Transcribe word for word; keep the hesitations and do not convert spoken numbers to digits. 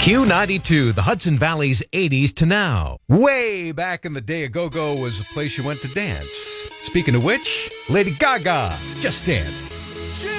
Q ninety-two, the Hudson Valley's eighties to now. Way back in the day, a go-go was a place you went to dance. Speaking of which, Lady Gaga, Just Dance.